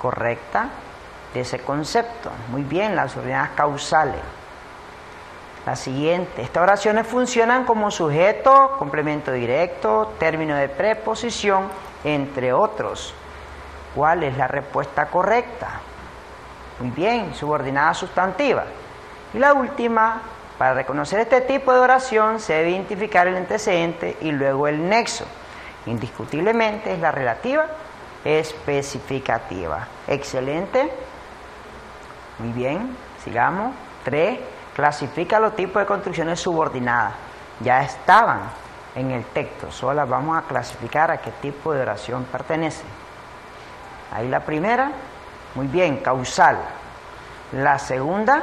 correcta de ese concepto. Muy bien, las subordinadas causales. La siguiente, estas oraciones funcionan como sujeto, complemento directo, término de preposición, entre otros. ¿Cuál es la respuesta correcta? Muy bien, subordinada sustantiva. Y la última, para reconocer este tipo de oración se debe identificar el antecedente y luego el nexo. Indiscutiblemente es la relativa especificativa. Excelente. Muy bien, sigamos. 3. Clasifica los tipos de construcciones subordinadas. Ya estaban en el texto, solo las vamos a clasificar a qué tipo de oración pertenece. Ahí la primera, muy bien, causal. La segunda,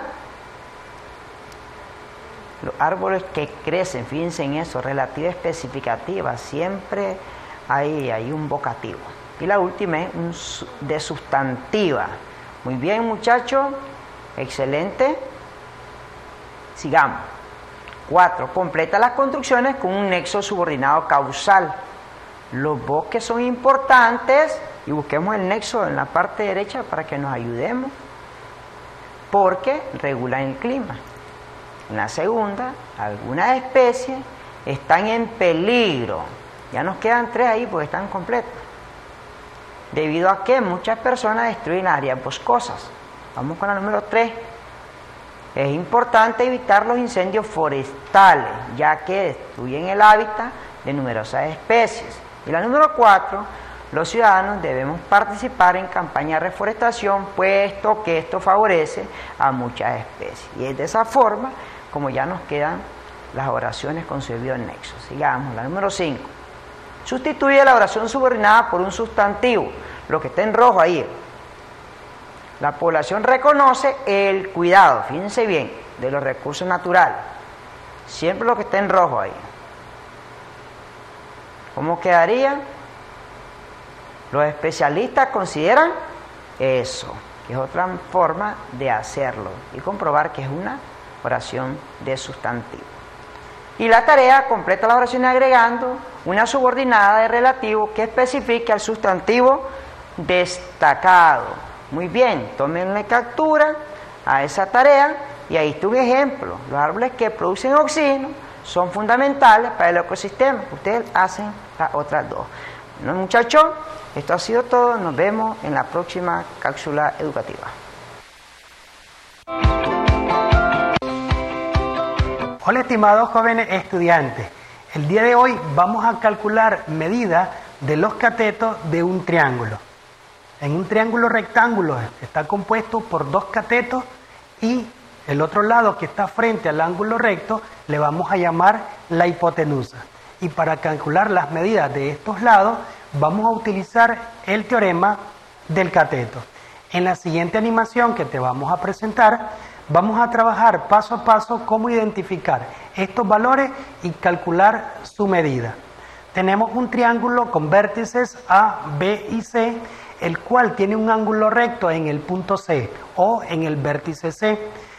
los árboles que crecen, fíjense en eso, relativa especificativa, siempre hay un vocativo. Y la última es de sustantiva. Muy bien, muchachos, excelente. Sigamos. 4. Completa las construcciones con un nexo subordinado causal. Los bosques son importantes y busquemos el nexo en la parte derecha para que nos ayudemos, porque regulan el clima. En la segunda, algunas especies están en peligro. Ya nos quedan 3 ahí porque están completas. Debido a que muchas personas destruyen áreas boscosas. Vamos con la número 3. Es importante evitar los incendios forestales, ya que destruyen el hábitat de numerosas especies. Y la número 4, los ciudadanos debemos participar en campañas de reforestación, puesto que esto favorece a muchas especies. Y es de esa forma como ya nos quedan las oraciones con su debido nexo. Sigamos, la número 5. Sustituye la oración subordinada por un sustantivo, lo que está en rojo ahí. La población reconoce el cuidado, fíjense bien, de los recursos naturales. Siempre lo que está en rojo ahí. ¿Cómo quedaría? Los especialistas consideran eso, que es otra forma de hacerlo y comprobar que es una oración de sustantivo. Y la tarea completa las oraciones agregando una subordinada de relativo que especifique al sustantivo destacado. Muy bien, tómenle captura a esa tarea y ahí está un ejemplo. Los árboles que producen oxígeno son fundamentales para el ecosistema. Ustedes hacen las otras dos. Bueno, muchachos, esto ha sido todo. Nos vemos en la próxima cápsula educativa. Hola, estimados jóvenes estudiantes. El día de hoy vamos a calcular medidas de los catetos de un triángulo. En un triángulo rectángulo está compuesto por 2 catetos y el otro lado que está frente al ángulo recto le vamos a llamar la hipotenusa. Y para calcular las medidas de estos lados vamos a utilizar el teorema del cateto. En la siguiente animación que te vamos a presentar vamos a trabajar paso a paso cómo identificar estos valores y calcular su medida. Tenemos un triángulo con vértices A, B y C, el cual tiene un ángulo recto en el punto C o en el vértice C.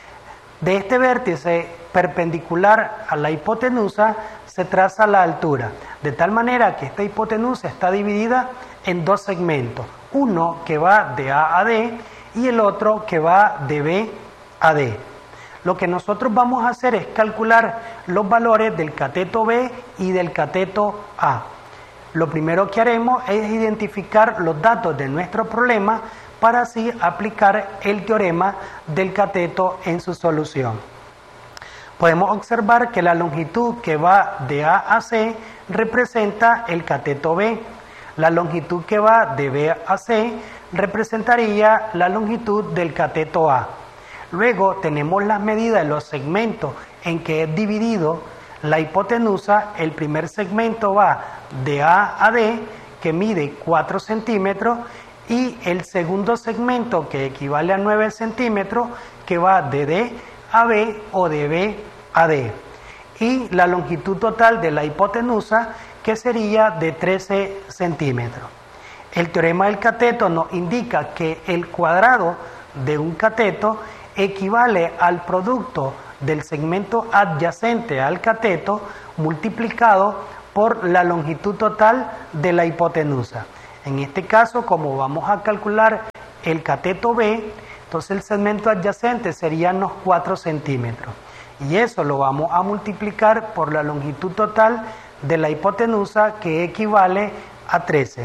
De este vértice perpendicular a la hipotenusa se traza la altura, de tal manera que esta hipotenusa está dividida en 2 segmentos, uno que va de A a D y el otro que va de B a D. Lo que nosotros vamos a hacer es calcular los valores del cateto B y del cateto A. Lo primero que haremos es identificar los datos de nuestro problema para así aplicar el teorema del cateto en su solución. Podemos observar que la longitud que va de A a C representa el cateto B. La longitud que va de B a C representaría la longitud del cateto A. Luego tenemos las medidas de los segmentos en que es dividido la hipotenusa. El primer segmento va de A a D, que mide 4 centímetros, y el segundo segmento, que equivale a 9 centímetros, que va de D a B o de B a D. Y la longitud total de la hipotenusa, que sería de 13 centímetros. El teorema del cateto nos indica que el cuadrado de un cateto equivale al producto del segmento adyacente al cateto multiplicado por la longitud total de la hipotenusa. En este caso, como vamos a calcular el cateto B, entonces el segmento adyacente serían unos 4 centímetros. Y eso lo vamos a multiplicar por la longitud total de la hipotenusa, que equivale a 13.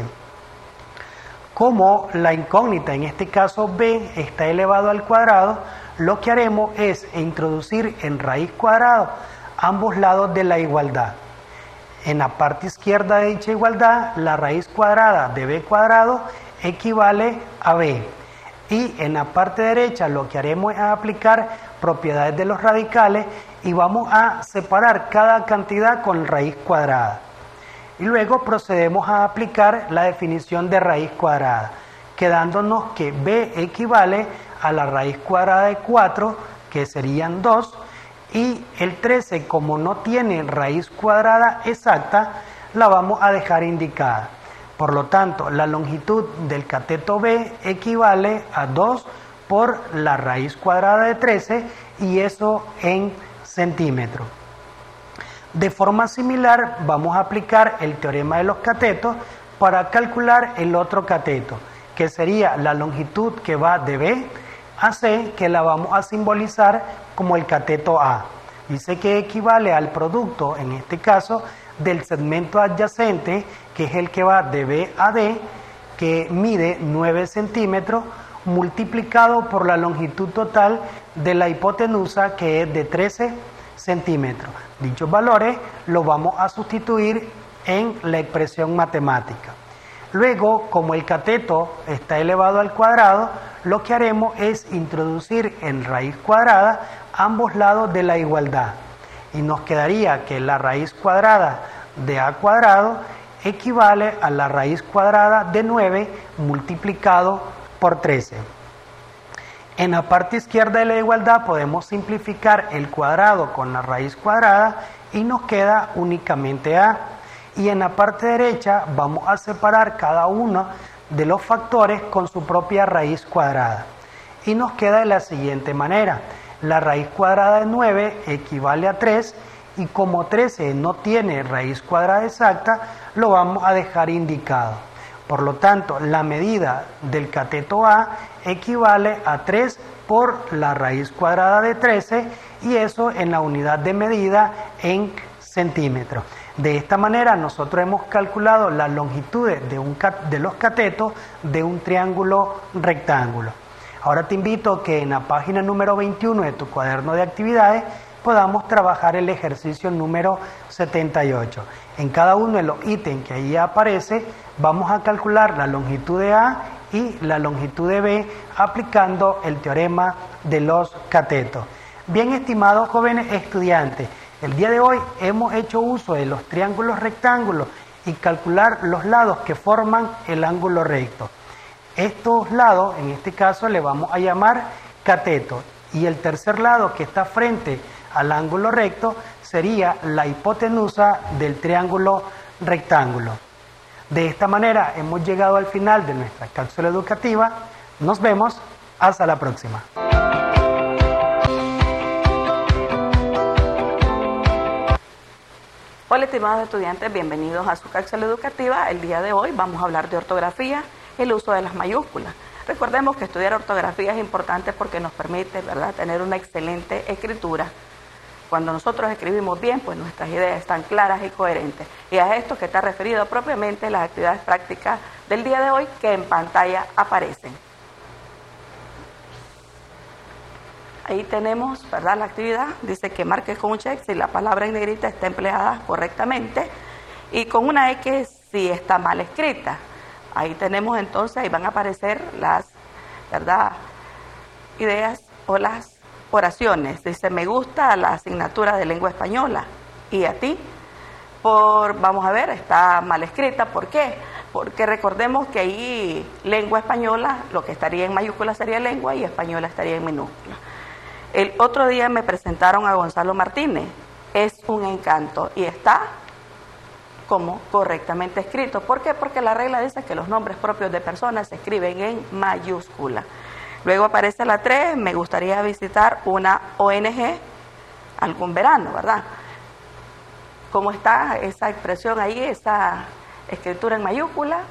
Como la incógnita, en este caso B, está elevado al cuadrado, lo que haremos es introducir en raíz cuadrada ambos lados de la igualdad. En la parte izquierda de dicha igualdad, la raíz cuadrada de B cuadrado equivale a B. Y en la parte derecha lo que haremos es aplicar propiedades de los radicales y vamos a separar cada cantidad con raíz cuadrada. Y luego procedemos a aplicar la definición de raíz cuadrada, quedándonos que B equivale a la raíz cuadrada de 4, que serían 2, y el 13, como no tiene raíz cuadrada exacta, la vamos a dejar indicada. Por lo tanto, la longitud del cateto B equivale a 2 por la raíz cuadrada de 13, y eso en centímetros. De forma similar, vamos a aplicar el teorema de los catetos para calcular el otro cateto, que sería la longitud que va de B a C, que la vamos a simbolizar como el cateto A. Dice que equivale al producto, en este caso, del segmento adyacente, que es el que va de B a D, que mide 9 centímetros, multiplicado por la longitud total de la hipotenusa, que es de 13 centímetros. Dichos valores los vamos a sustituir en la expresión matemática. Luego, como el cateto está elevado al cuadrado, lo que haremos es introducir en raíz cuadrada ambos lados de la igualdad. Y nos quedaría que la raíz cuadrada de A cuadrado equivale a la raíz cuadrada de 9 multiplicado por 13. En la parte izquierda de la igualdad podemos simplificar el cuadrado con la raíz cuadrada y nos queda únicamente A. Y en la parte derecha vamos a separar cada uno de los factores con su propia raíz cuadrada. Y nos queda de la siguiente manera. La raíz cuadrada de 9 equivale a 3, y como 13 no tiene raíz cuadrada exacta, lo vamos a dejar indicado. Por lo tanto, la medida del cateto A equivale a 3 por la raíz cuadrada de 13, y eso en la unidad de medida en centímetros. De esta manera nosotros hemos calculado las longitudes de los catetos de un triángulo rectángulo. Ahora te invito a que en la página número 21 de tu cuaderno de actividades podamos trabajar el ejercicio número 78. En cada uno de los ítems que ahí aparece, vamos a calcular la longitud de A y la longitud de B aplicando el teorema de los catetos. Bien, estimados jóvenes estudiantes, el día de hoy hemos hecho uso de los triángulos rectángulos y calcular los lados que forman el ángulo recto. Estos lados, en este caso, le vamos a llamar cateto, y el tercer lado, que está frente al ángulo recto, sería la hipotenusa del triángulo rectángulo. De esta manera hemos llegado al final de nuestra cápsula educativa. Nos vemos, hasta la próxima. Hola, estimados estudiantes, bienvenidos a su cápsula educativa. El día de hoy vamos a hablar de ortografía, el uso de las mayúsculas. Recordemos que estudiar ortografía es importante porque nos permite, ¿verdad?, tener una excelente escritura. Cuando nosotros escribimos bien, pues nuestras ideas están claras y coherentes. Y a esto que está referido propiamente las actividades prácticas del día de hoy, que en pantalla aparecen. Ahí tenemos, ¿verdad?, la actividad. Dice que marques con un check si la palabra en negrita está empleada correctamente, y con una X si está mal escrita. Ahí tenemos entonces, ahí van a aparecer las, ¿verdad?, ideas o las oraciones. Dice, me gusta la asignatura de lengua española. ¿Y a ti? Vamos a ver, está mal escrita. ¿Por qué? Porque recordemos que ahí lengua española, lo que estaría en mayúscula sería lengua y española estaría en minúscula. El otro día me presentaron a Gonzalo Martínez. Es un encanto, y está como correctamente escrito. ¿Por qué? Porque la regla dice que los nombres propios de personas se escriben en mayúscula. Luego aparece la 3, me gustaría visitar una ONG algún verano, ¿verdad? ¿Cómo está esa expresión ahí, esa escritura en mayúscula?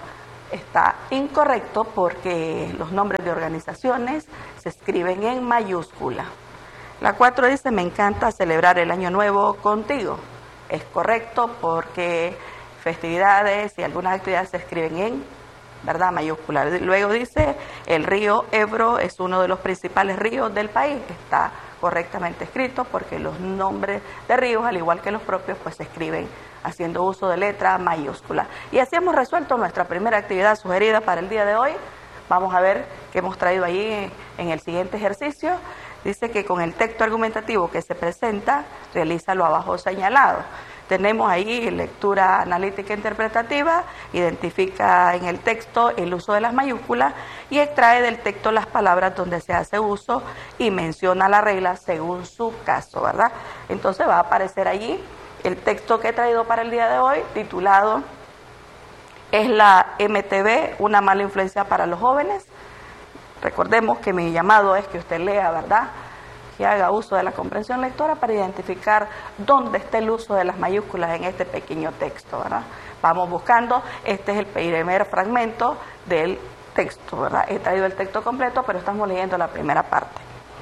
está incorrecto porque los nombres de organizaciones se escriben en mayúscula. La 4 dice, me encanta celebrar el Año Nuevo contigo. Es correcto porque festividades y algunas actividades se escriben en, ¿verdad?, mayúscula. Luego dice, el río Ebro es uno de los principales ríos del país. Está correctamente escrito porque los nombres de ríos, al igual que los propios, pues se escriben haciendo uso de letra mayúscula. Y así hemos resuelto nuestra primera actividad sugerida para el día de hoy. Vamos a ver qué hemos traído ahí en el siguiente ejercicio. Dice que con el texto argumentativo que se presenta, realiza lo abajo señalado. Tenemos ahí lectura analítica interpretativa, identifica en el texto el uso de las mayúsculas y extrae del texto las palabras donde se hace uso y menciona la regla según su caso, ¿verdad? Entonces va a aparecer allí el texto que he traído para el día de hoy, titulado ¿Es la MTV una mala influencia para los jóvenes? Recordemos que mi llamado es que usted lea, ¿verdad?, que haga uso de la comprensión lectora para identificar dónde está el uso de las mayúsculas en este pequeño texto, ¿verdad? Vamos buscando, este es el primer fragmento del texto, ¿verdad? He traído el texto completo, pero estamos leyendo la primera parte.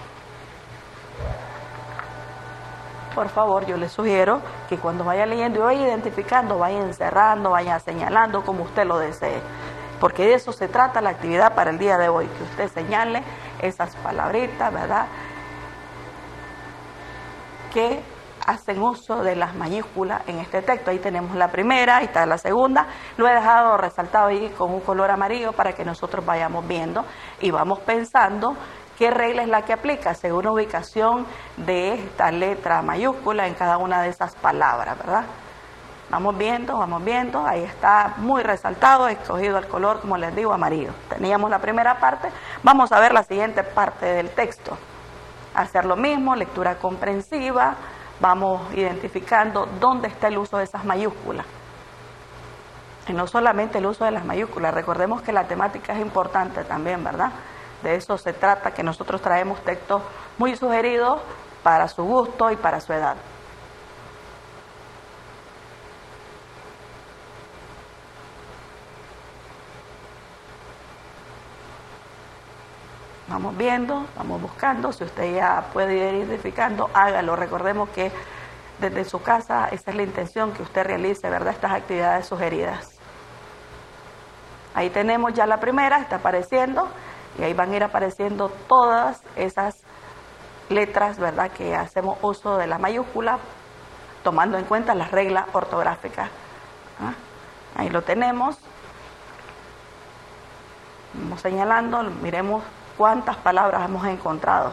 Por favor, yo les sugiero que cuando vaya leyendo y vaya identificando, vaya encerrando, vaya señalando como usted lo desee. Porque de eso se trata la actividad para el día de hoy, que usted señale esas palabritas, ¿verdad?, que hacen uso de las mayúsculas en este texto. Ahí tenemos la primera, ahí está la segunda. Lo he dejado resaltado ahí con un color amarillo para que nosotros vayamos viendo y vamos pensando qué regla es la que aplica según la ubicación de esta letra mayúscula en cada una de esas palabras, ¿verdad? Vamos viendo, ahí está muy resaltado, escogido el color, como les digo, amarillo. Teníamos la primera parte, vamos a ver la siguiente parte del texto. Hacer lo mismo, lectura comprensiva, vamos identificando dónde está el uso de esas mayúsculas. Y no solamente el uso de las mayúsculas, recordemos que la temática es importante también, ¿verdad? De eso se trata, que nosotros traemos textos muy sugeridos para su gusto y para su edad. Vamos viendo, vamos buscando, si usted ya puede ir identificando, hágalo. Recordemos que desde su casa esa es la intención, que usted realice, ¿verdad?, estas actividades sugeridas. Ahí tenemos ya la primera, está apareciendo, y ahí van a ir apareciendo todas esas letras, ¿verdad?, que hacemos uso de la mayúscula, tomando en cuenta las reglas ortográficas. ¿Ah? Ahí lo tenemos. Vamos señalando, miremos cuántas palabras hemos encontrado,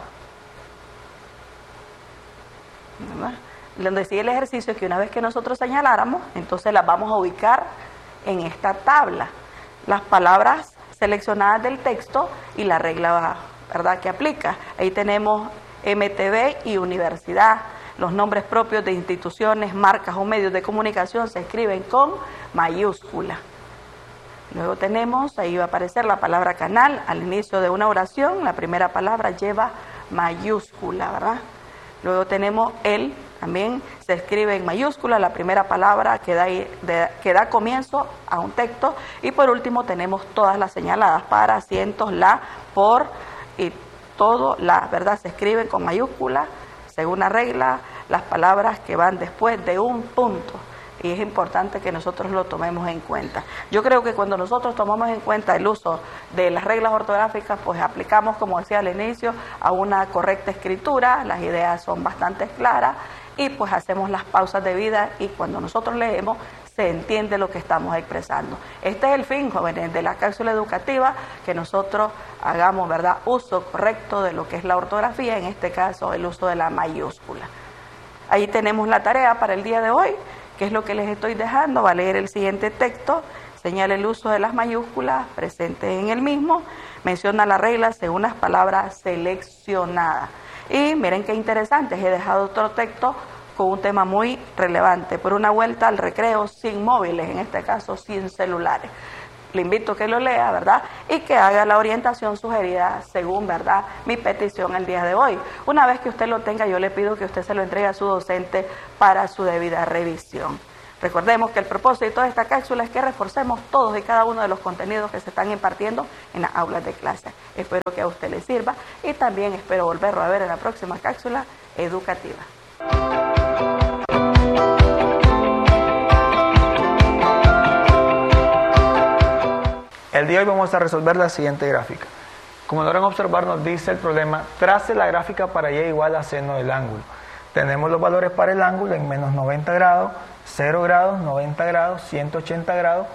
¿verdad? Donde sigue el ejercicio, que una vez que nosotros señaláramos, entonces las vamos a ubicar en esta tabla, las palabras seleccionadas del texto y la regla, ¿verdad?, que aplica. Ahí tenemos MTV y universidad. Los nombres propios de instituciones, marcas o medios de comunicación se escriben con mayúscula. Luego tenemos, ahí va a aparecer la palabra canal al inicio de una oración. La primera palabra lleva mayúscula, ¿verdad? Luego tenemos el, también se escribe en mayúscula la primera palabra que da comienzo a un texto. Y por último tenemos todas las señaladas, para, cientos, la, por y todo, la, ¿verdad? Se escriben con mayúscula según la regla, las palabras que van después de un punto. Y es importante que nosotros lo tomemos en cuenta. Yo creo que cuando nosotros tomamos en cuenta el uso de las reglas ortográficas, pues aplicamos, como decía al inicio, a una correcta escritura, las ideas son bastante claras y pues hacemos las pausas debidas y cuando nosotros leemos se entiende lo que estamos expresando. Este es el fin, jóvenes, de la cápsula educativa, que nosotros hagamos, ¿verdad?, uso correcto de lo que es la ortografía, en este caso el uso de la mayúscula. Ahí tenemos la tarea para el día de hoy. ¿Qué es lo que les estoy dejando? Va a leer el siguiente texto, señala el uso de las mayúsculas presentes en el mismo, menciona las reglas según las palabras seleccionadas. Y miren qué interesante, he dejado otro texto con un tema muy relevante, por una vuelta al recreo sin móviles, en este caso sin celulares. Le invito a que lo lea, ¿verdad? Y que haga la orientación sugerida según, ¿verdad?, mi petición el día de hoy. Una vez que usted lo tenga, yo le pido que usted se lo entregue a su docente para su debida revisión. Recordemos que el propósito de esta cápsula es que reforcemos todos y cada uno de los contenidos que se están impartiendo en las aulas de clase. Espero que a usted le sirva y también espero volverlo a ver en la próxima cápsula educativa. El día de hoy vamos a resolver la siguiente gráfica. Como logran observar, nos dice el problema: trace la gráfica para y igual a seno del ángulo. Tenemos los valores para el ángulo en menos 90 grados, 0 grados, 90 grados, 180 grados,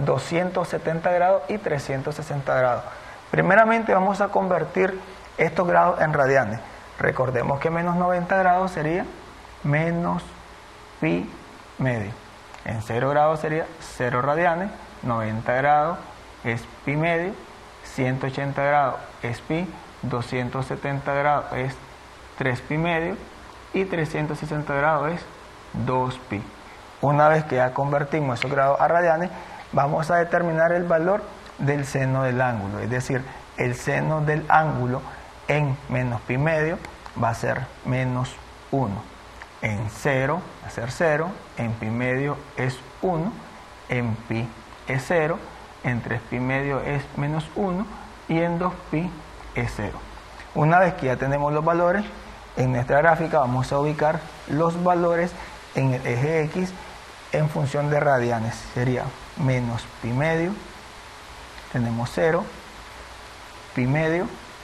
270 grados y 360 grados. Primeramente vamos a convertir estos grados en radianes. Recordemos que menos 90 grados sería menos pi medio. En 0 grados sería 0 radianes, 90 grados es pi medio, 180 grados es pi, 270 grados es 3 pi medio y 360 grados es 2 pi. Una vez que ya convertimos esos grados a radianes, vamos a determinar el valor del seno del ángulo, es decir, el seno del ángulo en menos pi medio va a ser menos 1. En 0 va a ser 0, en pi medio es 1, en pi es 0, en 3 pi medio es menos 1 y en 2 pi es 0. Una vez que ya tenemos los valores, en nuestra gráfica vamos a ubicar los valores en el eje X en función de radianes. Sería menos pi medio, tenemos 0, pi medio,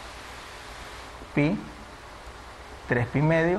pi, 3 pi medio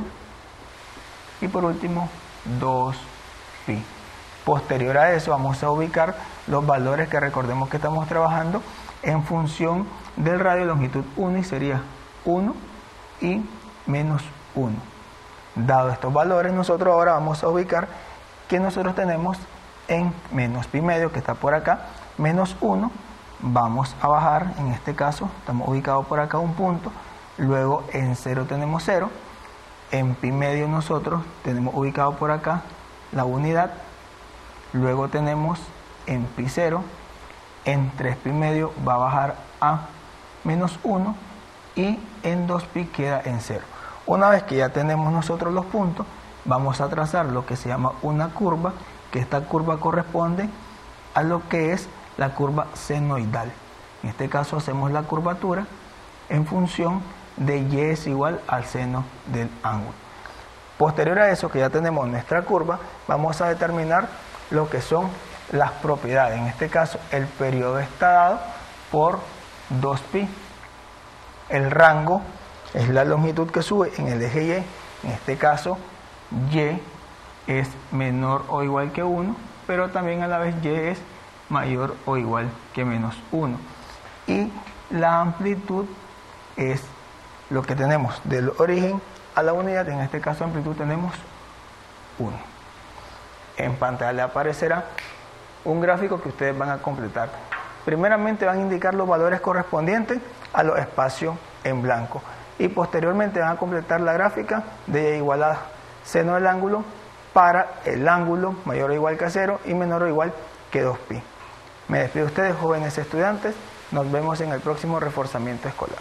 y por último 2 pi. Posterior a eso vamos a ubicar los valores que recordemos que estamos trabajando en función del radio de longitud 1 y sería 1 y menos 1. Dado estos valores, nosotros ahora vamos a ubicar que nosotros tenemos en menos pi medio, que está por acá, menos 1, vamos a bajar, en este caso estamos ubicados por acá un punto, luego en 0 tenemos 0, en pi medio nosotros tenemos ubicado por acá la unidad, luego tenemos en pi 0, en 3 pi medio va a bajar a menos 1 y en 2 pi queda en 0. Una vez que ya tenemos nosotros los puntos, vamos a trazar lo que se llama una curva, que esta curva corresponde a lo que es la curva senoidal. En este caso hacemos la curvatura en función de y es igual al seno del ángulo. Posterior a eso, que ya tenemos nuestra curva, vamos a determinar lo que son las propiedades. En este caso el periodo está dado por 2pi. El rango es la longitud que sube en el eje Y. En este caso Y es menor o igual que 1, pero también a la vez Y es mayor o igual que menos 1. Y la amplitud es lo que tenemos del origen a la unidad. En este caso amplitud tenemos 1. En pantalla le aparecerá un gráfico que ustedes van a completar. Primeramente van a indicar los valores correspondientes a los espacios en blanco y posteriormente van a completar la gráfica de y igual a seno del ángulo para el ángulo mayor o igual que a 0 y menor o igual que 2pi. Me despido de ustedes, jóvenes estudiantes. Nos vemos en el próximo reforzamiento escolar.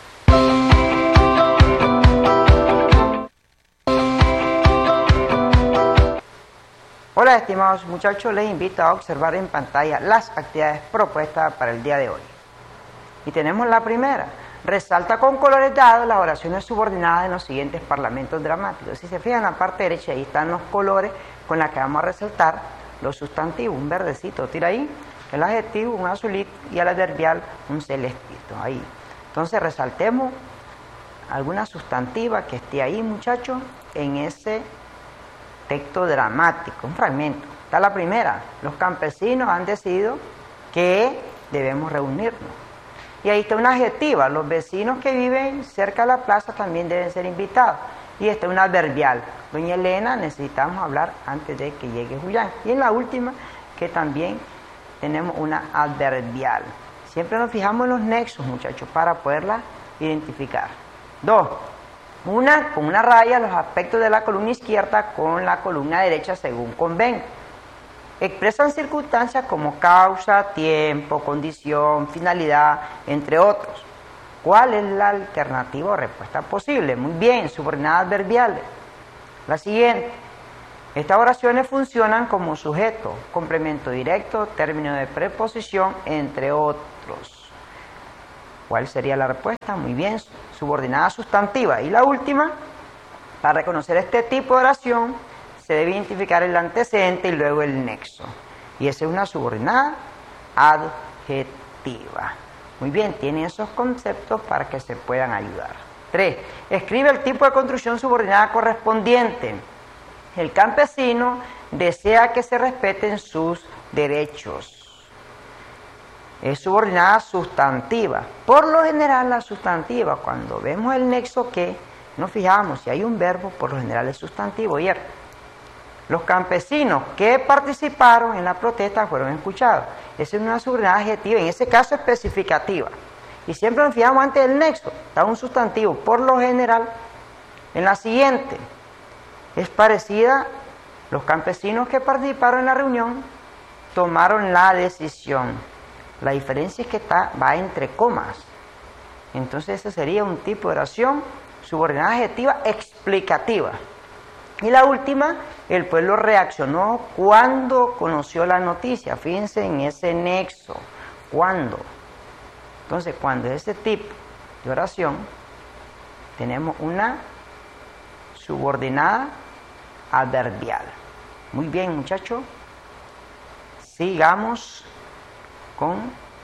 Hola estimados muchachos, les invito a observar en pantalla las actividades propuestas para el día de hoy. Y tenemos la primera: resalta con colores dados las oraciones subordinadas en los siguientes parlamentos dramáticos. Si se fijan en la parte derecha, ahí están los colores con los que vamos a resaltar los sustantivos. Un verdecito tira ahí, el adjetivo un azulito y el adverbial un celestito ahí. Entonces resaltemos alguna sustantiva que esté ahí, muchachos, en ese texto dramático, un fragmento. Está la primera: los campesinos han decidido que debemos reunirnos. Y ahí está una adjetiva: los vecinos que viven cerca de la plaza también deben ser invitados. Y está una adverbial: doña Elena, necesitamos hablar antes de que llegue Julián. Y en la última, que también tenemos una adverbial. Siempre nos fijamos en los nexos, muchachos, para poderla identificar. 2. Con una raya los aspectos de la columna izquierda con la columna derecha según convenga. Expresan circunstancias como causa, tiempo, condición, finalidad, entre otros. ¿Cuál es la alternativa o respuesta posible? Muy bien, subordinadas adverbiales. La siguiente: Estas oraciones funcionan como sujeto, complemento directo, término de preposición, entre otros. ¿Cuál sería la respuesta? Muy bien, subordinada sustantiva. Y la última, para reconocer este tipo de oración, se debe identificar el antecedente y luego el nexo. Y esa es una subordinada adjetiva. Muy bien, tiene esos conceptos para que se puedan ayudar. 3. Escribe el tipo de construcción subordinada correspondiente. El campesino desea que se respeten sus derechos. Es subordinada sustantiva. Por lo general, la sustantiva, cuando vemos el nexo que, nos fijamos si hay un verbo, por lo general es sustantivo. Y los campesinos que participaron en la protesta fueron escuchados. Esa es una subordinada adjetiva, en ese caso especificativa. Y siempre nos fijamos antes del nexo, está un sustantivo, por lo general. En la siguiente, es parecida, los campesinos que participaron en la reunión tomaron la decisión. La diferencia es que va entre comas. Entonces ese sería un tipo de oración subordinada adjetiva explicativa. Y la última, el pueblo reaccionó cuando conoció la noticia. Fíjense en ese nexo. ¿Cuándo? Entonces, cuando ese tipo de oración, tenemos una subordinada adverbial. Muy bien, muchachos. Sigamos con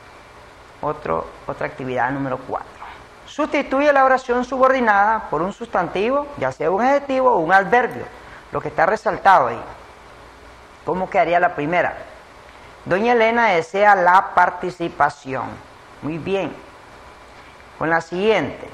otra actividad número 4. Sustituye la oración subordinada por un sustantivo, ya sea un adjetivo o un adverbio, lo que está resaltado ahí. ¿Cómo quedaría la primera? Doña Elena desea la participación. Muy bien. Con la siguiente.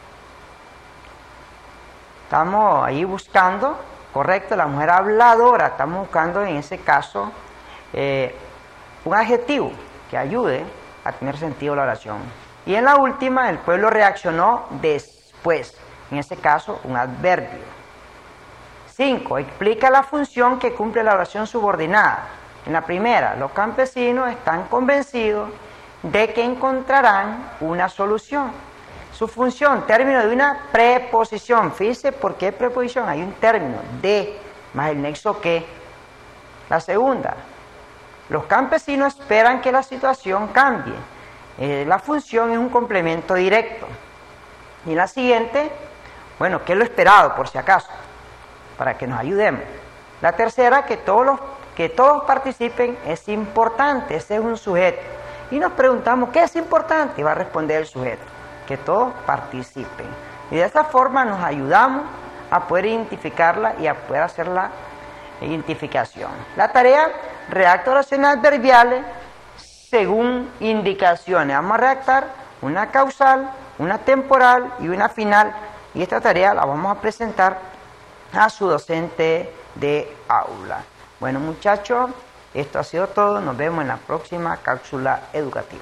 Estamos ahí buscando, correcto, la mujer habladora, estamos buscando en ese caso un adjetivo que ayude a tener sentido la oración. Y en la última, el pueblo reaccionó después, en ese caso un adverbio. 5. Explica la función que cumple la oración subordinada. En la primera, los campesinos están convencidos de que encontrarán una solución. Su función, término de una preposición. Fíjese por qué preposición. Hay un término de, más el nexo que. La segunda, los campesinos esperan que la situación cambie. La función es un complemento directo. Y la siguiente, bueno, ¿qué es lo esperado por si acaso? Para que nos ayudemos. La tercera, que todos participen, es importante. Ese es un sujeto. Y nos preguntamos, ¿qué es importante? Y va a responder el sujeto, que todos participen. Y de esta forma nos ayudamos a poder identificarla y a poder hacer la identificación. La tarea, redacta oraciones adverbiales según indicaciones. Vamos a redactar una causal, una temporal y una final. Y esta tarea la vamos a presentar a su docente de aula. Bueno, muchachos, esto ha sido todo. Nos vemos en la próxima cápsula educativa.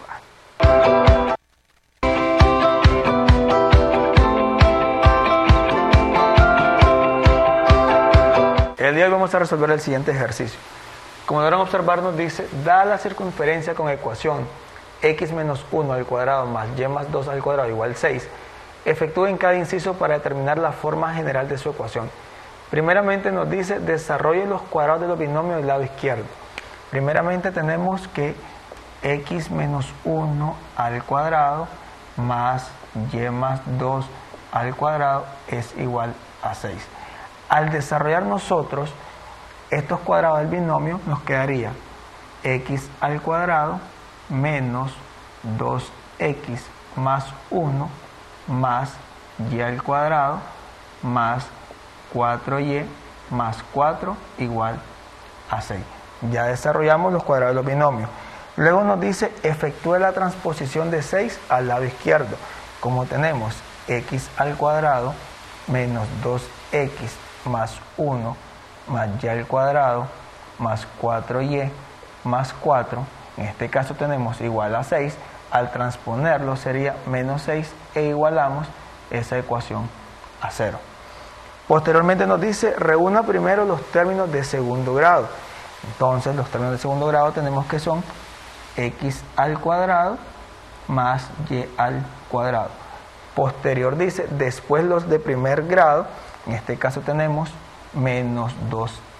El día de hoy vamos a resolver el siguiente ejercicio. Como podrán observar, nos dice, da la circunferencia con ecuación x menos 1 al cuadrado más y más 2 al cuadrado igual 6. Efectúen cada inciso para determinar la forma general de su ecuación. Primeramente nos dice, desarrolle los cuadrados de los binomios del lado izquierdo. Primeramente tenemos que x menos 1 al cuadrado más y más 2 al cuadrado es igual a 6. Al desarrollar nosotros estos cuadrados del binomio, nos quedaría x al cuadrado menos 2x más 1 más y al cuadrado más 4y más 4 igual a 6. Ya desarrollamos los cuadrados de los binomios. Luego nos dice, efectúe la transposición de 6 al lado izquierdo. Como tenemos x al cuadrado menos 2x más 1 más y al cuadrado más 4y más 4, en este caso tenemos igual a 6, al transponerlo sería menos 6 e igualamos esa ecuación a 0. Posteriormente nos dice, reúna primero los términos de segundo grado. Entonces los términos de segundo grado tenemos que son x al cuadrado más y al cuadrado. Posterior dice, después los de primer grado, en este caso tenemos menos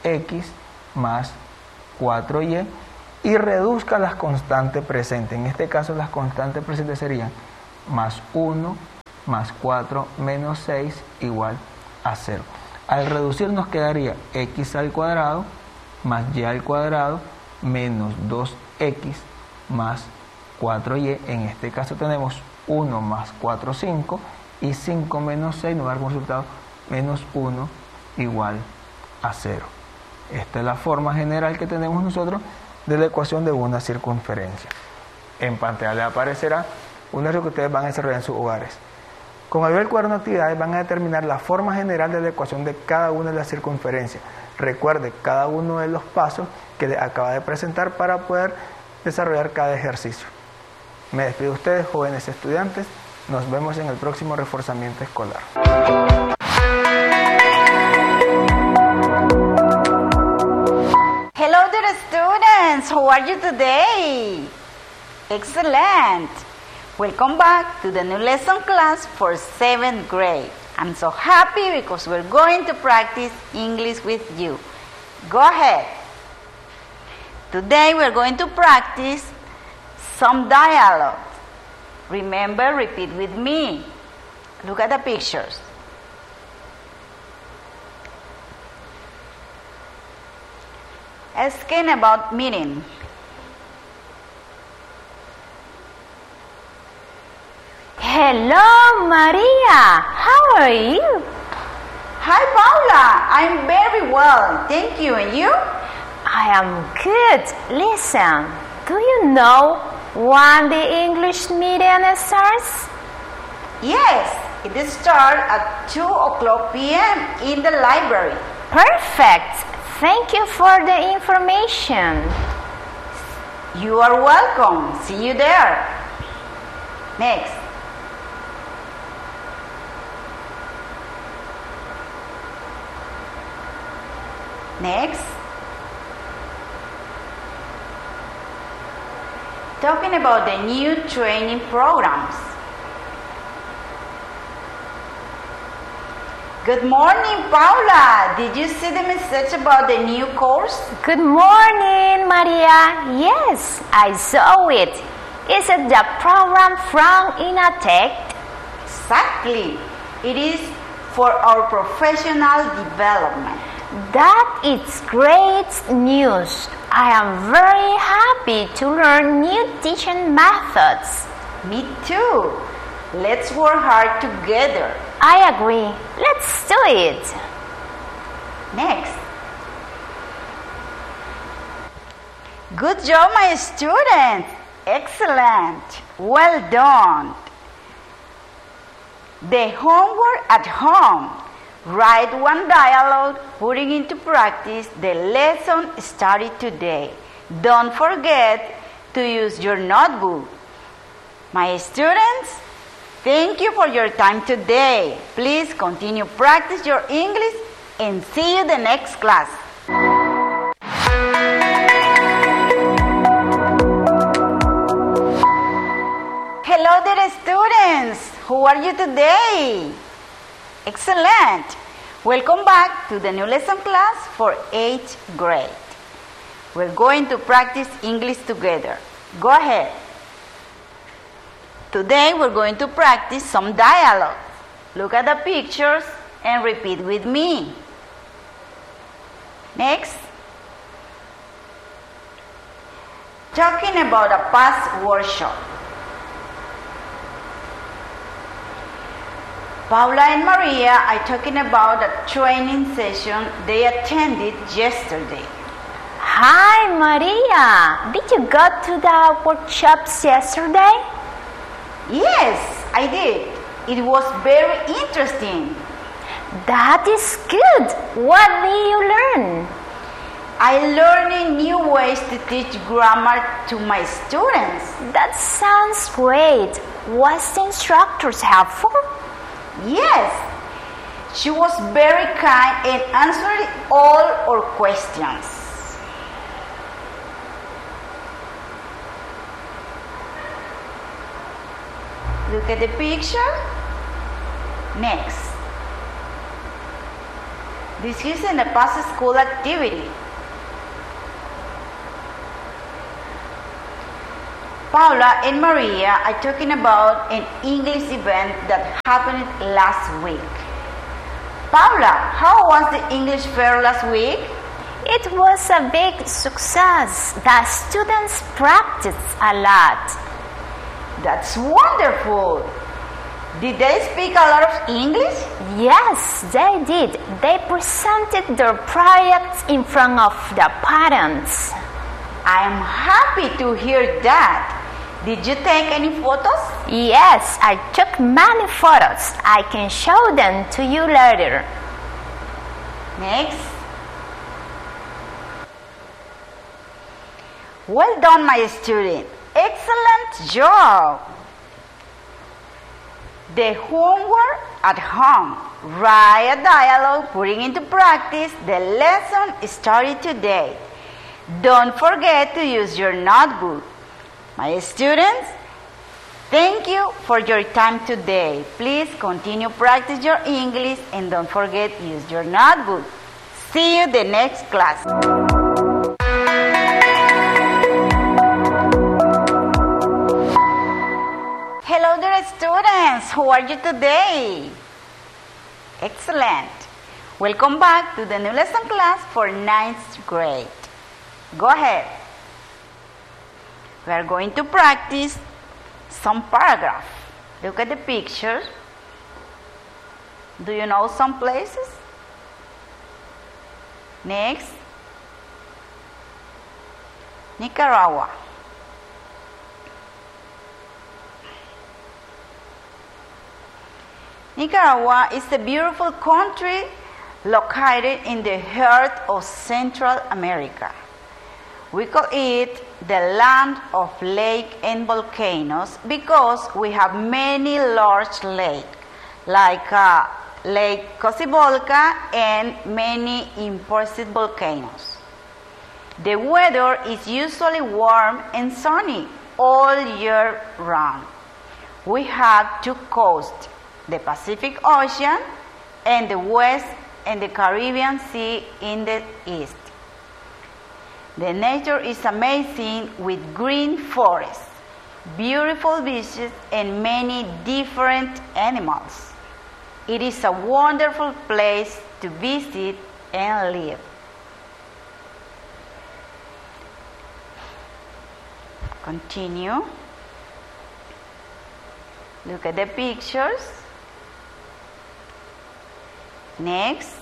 2x más 4y y reduzca las constantes presentes. En este caso las constantes presentes serían más 1 más 4 menos 6 igual a 0. Al reducir nos quedaría x al cuadrado más y al cuadrado menos 2x más 4y. En este caso tenemos 1 más 4, 5 y 5 menos 6 nos va a dar como resultado menos 1 igual a 0. Esta es la forma general que tenemos nosotros de la ecuación de una circunferencia. En pantalla les aparecerá un ejercicio que ustedes van a desarrollar en sus hogares. Con ayuda del cuaderno de actividades van a determinar la forma general de la ecuación de cada una de las circunferencias. Recuerde cada uno de los pasos que les acaba de presentar para poder desarrollar cada ejercicio. Me despido de ustedes, jóvenes estudiantes. Nos vemos en el próximo reforzamiento escolar. Hello dear students, how are you today? Excellent. Welcome back to the new lesson class for 7th grade. I'm so happy because we're going to practice English with you. Go ahead. Today we're going to practice some dialogue. Remember, repeat with me. Look at the pictures. Asking about meaning. Hello, Maria. How are you? Hi, Paula. I'm very well. Thank you. And you? I am good. Listen, do you know when the English meeting starts? Yes, it starts at 2 o'clock p.m. in the library. Perfect. Thank you for the information. You are welcome. See you there. Next. Next. Talking about the new training programs. Good morning, Paula. Did you see the message about the new course? Good morning, Maria. Yes, I saw it. Is it the program from Inatech? Exactly. It is for our professional development. That is great news. I am very happy to learn new teaching methods. Me too. Let's work hard together. I agree. Let's do it. Next. Good job, my students. Excellent. Well done. The homework at home. Write one dialogue, putting into practice the lesson studied today. Don't forget to use your notebook. My students, thank you for your time today. Please continue practice your English and see you the next class. Hello dear students, how are you today? Excellent. Welcome back to the new lesson class for 8th grade. We're going to practice English together. Go ahead. Today we're going to practice some dialogue. Look at the pictures and repeat with me. Next. Talking about a past workshop. Paula and Maria are talking about a training session they attended yesterday. Hi, Maria. Did you go to the workshops yesterday? Yes, I did. It was very interesting. That is good. What did you learn? I learned new ways to teach grammar to my students. That sounds great. Was the instructor helpful? Yes, she was very kind and answered all our questions. Look at the picture. Next. This isn't a past school activity. Paula and Maria are talking about an English event that happened last week. Paula, how was the English fair last week? It was a big success. The students practiced a lot. That's wonderful. Did they speak a lot of English? Yes, they did. They presented their projects in front of the parents. I am happy to hear that. Did you take any photos? Yes, I took many photos. I can show them to you later. Next. Well done, my student. Excellent job. The homework at home. Write a dialogue putting into practice the lesson started today. Don't forget to use your notebook. My students, thank you for your time today. Please continue practice your English and don't forget to use your notebook. See you the next class. Hello dear students, how are you today? Excellent. Welcome back to the new lesson class for 9th grade. Go ahead. We are going to practice some paragraph. Look at the pictures. Do you know some places? Next. Nicaragua. Nicaragua is a beautiful country located in the heart of Central America. We call it the land of lakes and volcanoes because we have many large lakes, like Lake Cocibolca and many important volcanoes. The weather is usually warm and sunny all year round. We have two coasts, the Pacific Ocean and the West and the Caribbean Sea in the east. The nature is amazing with green forests, beautiful beaches, and many different animals. It is a wonderful place to visit and live. Continue. Look at the pictures. Next.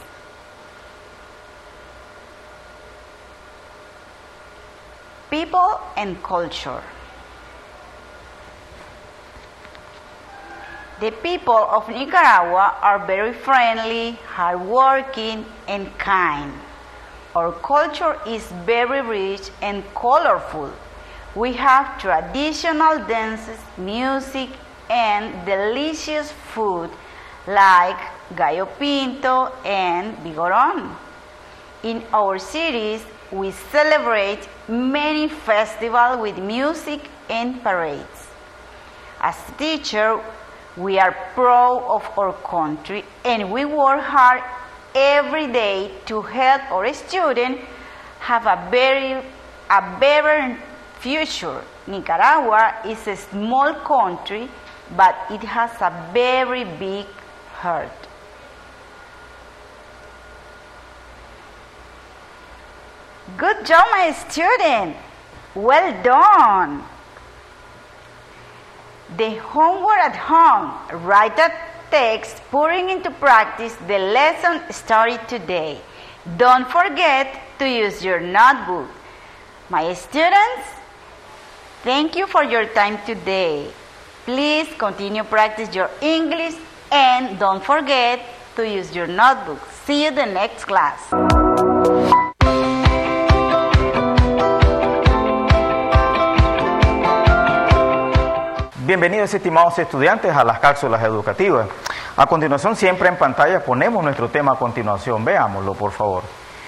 People and culture. The people of Nicaragua are very friendly, hardworking, and kind. Our culture is very rich and colorful. We have traditional dances, music, and delicious food like gallo pinto and vigorón. In our cities, we celebrate many festivals with music and parades. As a teacher, we are proud of our country and we work hard every day to help our students have a better future. Nicaragua is a small country, but it has a very big heart. Good job, my student. Well done. The homework at home. Write a text putting into practice the lesson started today. Don't forget to use your notebook. My students, thank you for your time today. Please continue practice your English and don't forget to use your notebook. See you the next class. Bienvenidos, estimados estudiantes, a las cápsulas educativas. A continuación, siempre en pantalla ponemos nuestro tema a continuación. Veámoslo, por favor.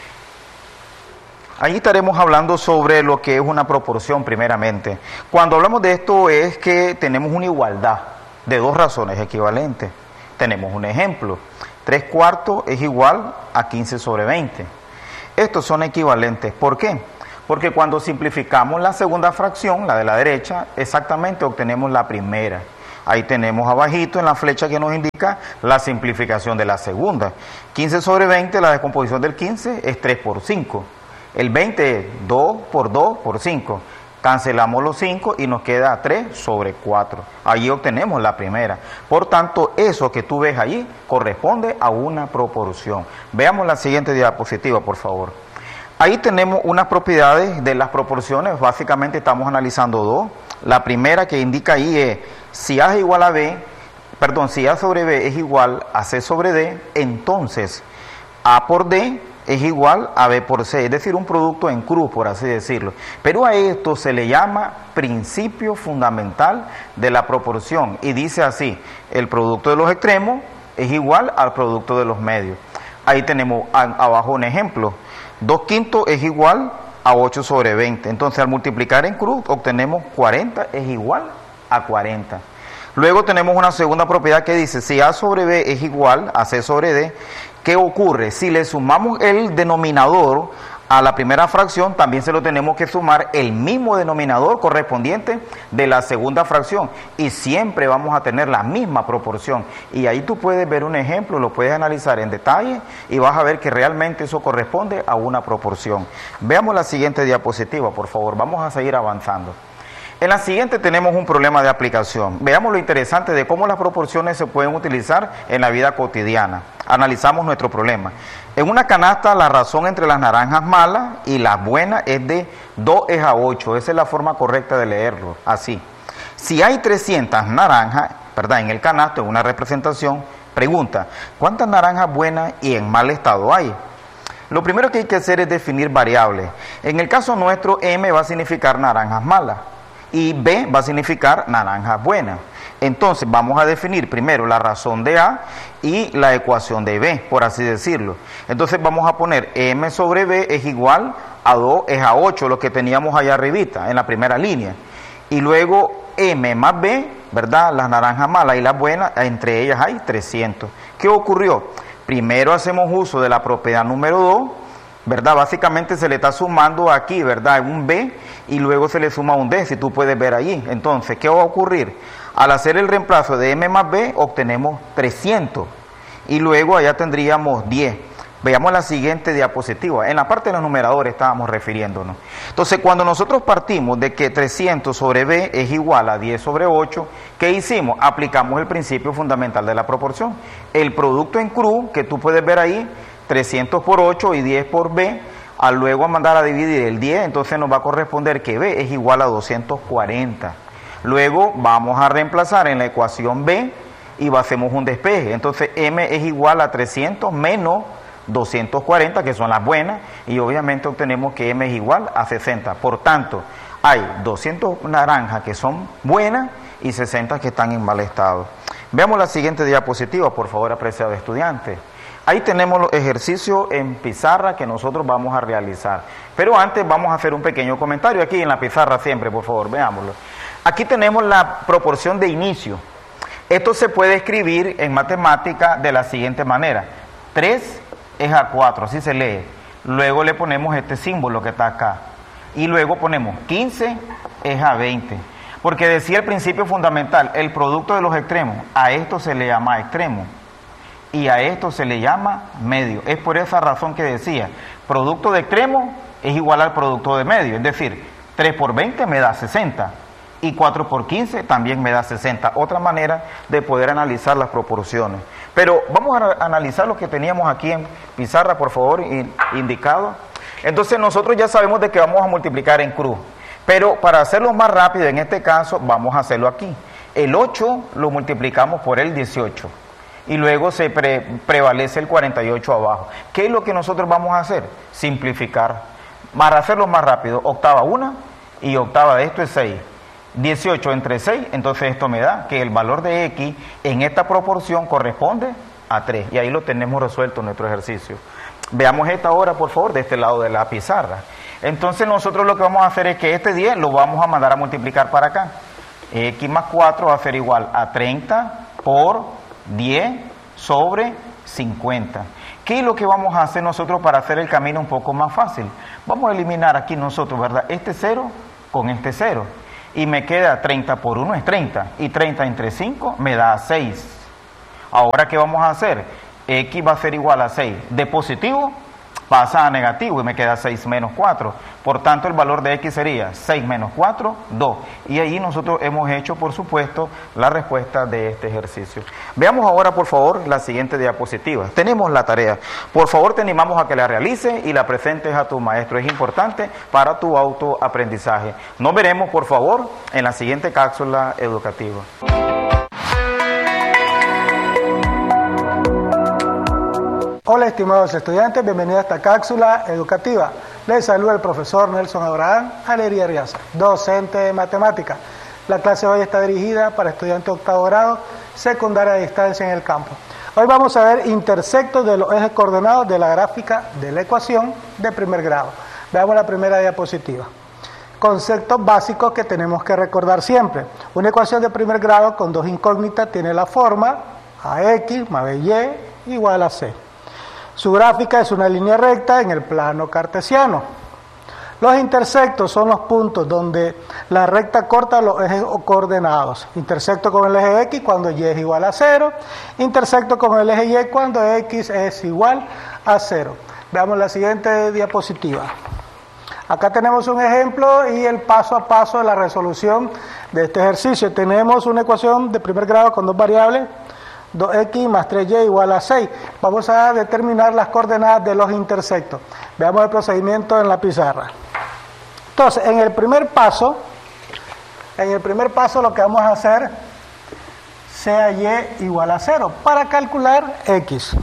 Allí estaremos hablando sobre lo que es una proporción primeramente. Cuando hablamos de esto es que tenemos una igualdad de dos razones equivalentes. Tenemos un ejemplo. 3/4 es igual a 15 sobre 20. Estos son equivalentes. ¿Por qué? Porque cuando simplificamos la segunda fracción, la de la derecha, exactamente obtenemos la primera. Ahí tenemos abajito en la flecha que nos indica la simplificación de la segunda. 15 sobre 20, la descomposición del 15 es 3 por 5. El 20 es 2 por 2 por 5. Cancelamos los 5 y nos queda 3 sobre 4. Allí obtenemos la primera. Por tanto, eso que tú ves allí corresponde a una proporción. Veamos la siguiente diapositiva, por favor. Ahí tenemos unas propiedades de las proporciones. Básicamente estamos analizando dos. La primera que indica ahí es si A es igual a B, si A sobre B es igual a C sobre D, entonces A por D es igual a B por C, es decir, un producto en cruz, por así decirlo. Pero a esto se le llama principio fundamental de la proporción y dice así: el producto de los extremos es igual al producto de los medios. Ahí tenemos abajo un ejemplo: 2/5 es igual a 8 sobre 20. Entonces, al multiplicar en cruz obtenemos 40 es igual a 40. Luego tenemos una segunda propiedad que dice si A sobre B es igual a C sobre D. ¿Qué ocurre? Si le sumamos el denominador a la primera fracción, también se lo tenemos que sumar el mismo denominador correspondiente de la segunda fracción y siempre vamos a tener la misma proporción. Y ahí tú puedes ver un ejemplo, lo puedes analizar en detalle y vas a ver que realmente eso corresponde a una proporción. Veamos la siguiente diapositiva, por favor. Vamos a seguir avanzando. En la siguiente tenemos un problema de aplicación. Veamos lo interesante de cómo las proporciones se pueden utilizar en la vida cotidiana. Analizamos nuestro problema. En una canasta la razón entre las naranjas malas y las buenas es de 2:8. Esa es la forma correcta de leerlo, así. Si hay 300 naranjas, en el canasto, en una representación, pregunta, ¿cuántas naranjas buenas y en mal estado hay? Lo primero que hay que hacer es definir variables. En el caso nuestro, M va a significar naranjas malas y B va a significar naranjas buenas. Entonces vamos a definir primero la razón de A y la ecuación de B, por así decirlo. Entonces vamos a poner M sobre B es igual a 2:8, lo que teníamos allá arribita, en la primera línea. Y luego M más B, las naranjas malas y las buenas, entre ellas hay 300. ¿Qué ocurrió? Primero hacemos uso de la propiedad número 2, básicamente se le está sumando aquí, un B y luego se le suma un D, si tú puedes ver allí. Entonces, ¿qué va a ocurrir? Al hacer el reemplazo de M más B, obtenemos 300 y luego allá tendríamos 10. Veamos la siguiente diapositiva. En la parte de los numeradores estábamos refiriéndonos. Entonces, cuando nosotros partimos de que 300 sobre B es igual a 10 sobre 8, ¿qué hicimos? Aplicamos el principio fundamental de la proporción. El producto en cruz, que tú puedes ver ahí, 300 por 8 y 10 por B, al luego mandar a dividir el 10, entonces nos va a corresponder que B es igual a 240. Luego vamos a reemplazar en la ecuación B y hacemos un despeje. Entonces M es igual a 300 menos 240, que son las buenas, y obviamente obtenemos que M es igual a 60. Por tanto, hay 200 naranjas que son buenas y 60 que están en mal estado. Veamos la siguiente diapositiva, por favor, apreciado estudiante. Ahí tenemos los ejercicios en pizarra que nosotros vamos a realizar. Pero antes vamos a hacer un pequeño comentario aquí en la pizarra siempre, por favor, veámoslo. Aquí tenemos la proporción de inicio. Esto se puede escribir en matemática de la siguiente manera. 3 es a 4, así se lee. Luego le ponemos este símbolo que está acá. Y luego ponemos 15 es a 20. Porque decía el principio fundamental, el producto de los extremos, a esto se le llama extremo. Y a esto se le llama medio. Es por esa razón que decía, producto de extremo es igual al producto de medio. Es decir, 3 por 20 me da 60. Y 4 por 15 también me da 60. Otra manera de poder analizar las proporciones. Pero vamos a analizar lo que teníamos aquí en pizarra, por favor, indicado. Entonces nosotros ya sabemos de que vamos a multiplicar en cruz. Pero para hacerlo más rápido, en este caso, vamos a hacerlo aquí. El 8 lo multiplicamos por el 18. Y luego se prevalece el 48 abajo. ¿Qué es lo que nosotros vamos a hacer? Simplificar. Para hacerlo más rápido, octava 1 y octava de esto es 6. 18 entre 6, entonces esto me da que el valor de X en esta proporción corresponde a 3. Y ahí lo tenemos resuelto en nuestro ejercicio. Veamos esta ahora, por favor, de este lado de la pizarra. Entonces nosotros lo que vamos a hacer es que este 10 lo vamos a mandar a multiplicar para acá. X más 4 va a ser igual a 30 por 10 sobre 50. ¿Qué es lo que vamos a hacer nosotros para hacer el camino un poco más fácil? Vamos a eliminar aquí nosotros, ¿verdad? Este 0 con este 0. Y me queda 30 por 1 es 30. Y 30 entre 5 me da 6. Ahora, ¿qué vamos a hacer? X va a ser igual a 6. De positivo pasa a negativo y me queda 6 menos 4. Por tanto, el valor de X sería 6 menos 4, 2. Y ahí nosotros hemos hecho, por supuesto, la respuesta de este ejercicio. Veamos ahora, por favor, la siguiente diapositiva. Tenemos la tarea. Por favor, te animamos a que la realices y la presentes a tu maestro. Es importante para tu autoaprendizaje. Nos veremos, por favor, en la siguiente cápsula educativa. Hola estimados estudiantes, bienvenidos a esta cápsula educativa. Les saluda el profesor Nelson Abraham Alería Riaza, docente de matemáticas. La clase de hoy está dirigida para estudiantes de octavo grado, secundaria a distancia en el campo. Hoy vamos a ver intersectos de los ejes coordenados de la gráfica de la ecuación de primer grado. Veamos la primera diapositiva. Conceptos básicos que tenemos que recordar siempre. Una ecuación de primer grado con dos incógnitas tiene la forma AX más BY igual a C. Su gráfica es una línea recta en el plano cartesiano. Los intersectos son los puntos donde la recta corta los ejes coordenados. Intersecto con el eje X cuando Y es igual a 0. Intersecto con el eje Y cuando X es igual a 0. Veamos la siguiente diapositiva. Acá tenemos un ejemplo y el paso a paso de la resolución de este ejercicio. Tenemos una ecuación de primer grado con dos variables. 2x más 3y igual a 6. Vamos a determinar las coordenadas de los intersectos. Veamos el procedimiento en la pizarra. Entonces, en el primer paso lo que vamos a hacer sea y igual a 0 para calcular x.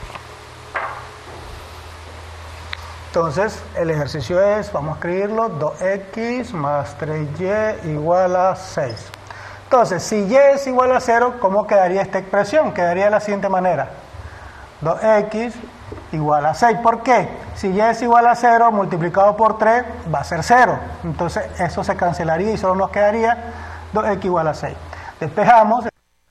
Entonces, el ejercicio es, vamos a escribirlo, 2x más 3y igual a 6. Entonces, si y es igual a 0, ¿cómo quedaría esta expresión? Quedaría de la siguiente manera. 2x igual a 6. ¿Por qué? Si y es igual a 0, multiplicado por 3, va a ser 0. Entonces, eso se cancelaría y solo nos quedaría 2x igual a 6. Despejamos.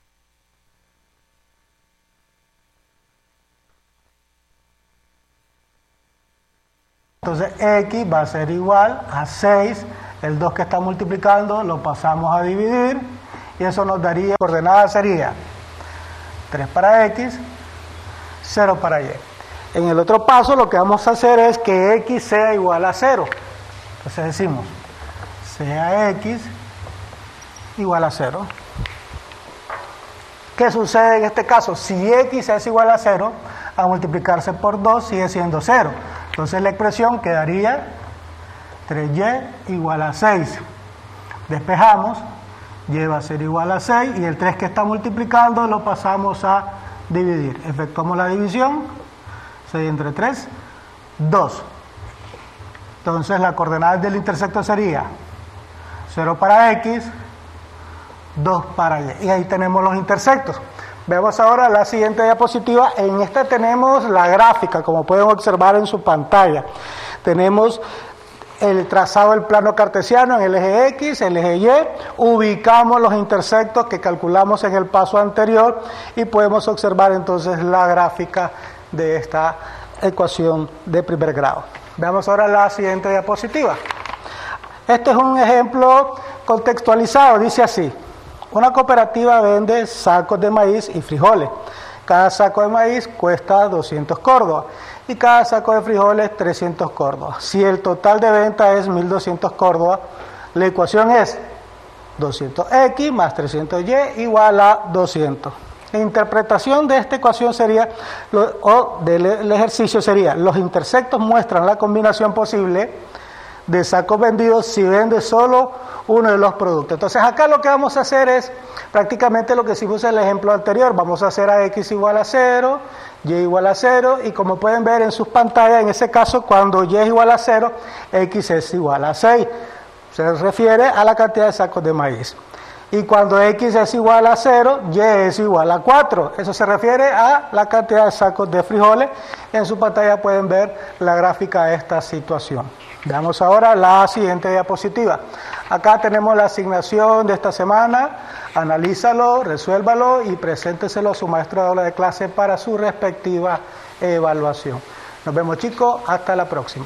Entonces, x va a ser igual a 6. El 2 que está multiplicando lo pasamos a dividir. Y eso nos daría, coordenada sería 3 para X, 0 para Y. En el otro paso lo que vamos a hacer es que X sea igual a 0. Entonces decimos, sea X igual a 0. ¿Qué sucede en este caso? Si X es igual a 0, a multiplicarse por 2 sigue siendo 0. Entonces la expresión quedaría 3Y igual a 6. Despejamos. Y va a ser igual a 6 y el 3 que está multiplicando lo pasamos a dividir. Efectuamos la división. 6 entre 3, 2. Entonces la coordenada del intersecto sería 0 para X, 2 para Y. Y ahí tenemos los intersectos. Vemos ahora la siguiente diapositiva. En esta tenemos la gráfica, como pueden observar en su pantalla. Tenemos el trazado del plano cartesiano en el eje X, el eje Y, ubicamos los intersectos que calculamos en el paso anterior y podemos observar entonces la gráfica de esta ecuación de primer grado. Veamos ahora la siguiente diapositiva. Este es un ejemplo contextualizado, dice así: una cooperativa vende sacos de maíz y frijoles. Cada saco de maíz cuesta 200 córdobas. Y cada saco de frijoles 300 córdobas. Si el total de venta es 1200 córdobas, la ecuación es 200x más 300y igual a 200. La interpretación de esta ecuación sería, o del ejercicio sería, los intersectos muestran la combinación posible de sacos vendidos si vende solo uno de los productos. Entonces acá lo que vamos a hacer es prácticamente lo que hicimos en el ejemplo anterior. Vamos a hacer a x igual a 0, y igual a 0, y como pueden ver en sus pantallas, en ese caso cuando y es igual a 0, x es igual a 6. Se refiere a la cantidad de sacos de maíz. Y cuando X es igual a 0, Y es igual a 4. Eso se refiere a la cantidad de sacos de frijoles. En su pantalla pueden ver la gráfica de esta situación. Veamos ahora la siguiente diapositiva. Acá tenemos la asignación de esta semana. Analízalo, resuélvalo y presénteselo a su maestro de aula de clase para su respectiva evaluación. Nos vemos, chicos. Hasta la próxima.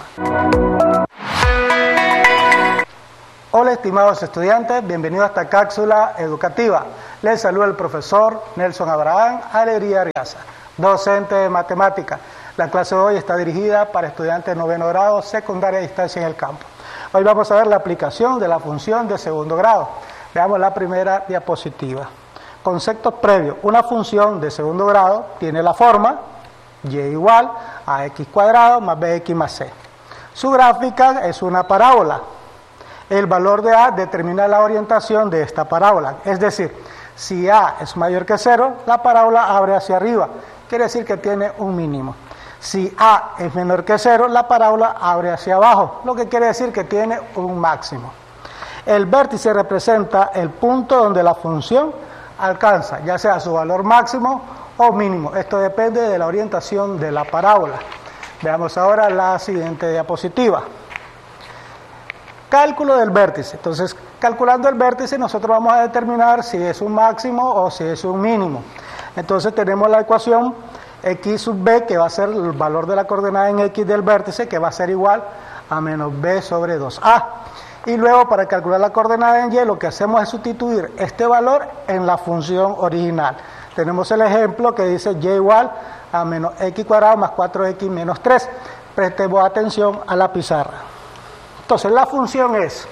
Hola, estimados estudiantes, bienvenidos a esta cápsula educativa. Les saluda el profesor Nelson Abraham Alegría Arriaza, docente de matemáticas. La clase de hoy está dirigida para estudiantes de 9º grado, secundaria a distancia en el campo. Hoy vamos a ver la aplicación de la función de 2º grado. Veamos la primera diapositiva. Conceptos previos. Una función de 2º grado tiene la forma y igual a x cuadrado más bx más c. Su gráfica es una parábola. El valor de a determina la orientación de esta parábola. Es decir, si a es mayor que 0, la parábola abre hacia arriba. Quiere decir que tiene un mínimo. Si a es menor que 0, la parábola abre hacia abajo, lo que quiere decir que tiene un máximo. El vértice representa el punto donde la función alcanza, ya sea su valor máximo o mínimo. Esto depende de la orientación de la parábola. Veamos ahora la siguiente diapositiva. Cálculo del vértice. Entonces, calculando el vértice, nosotros vamos a determinar si es un máximo o si es un mínimo. Entonces, tenemos la ecuación x sub b, que va a ser el valor de la coordenada en x del vértice, que va a ser igual a menos b sobre 2a. Y luego, para calcular la coordenada en y, lo que hacemos es sustituir este valor en la función original. Tenemos el ejemplo que dice y igual a menos x cuadrado más 4x menos 3. Prestemos atención a la pizarra. Entonces, la función es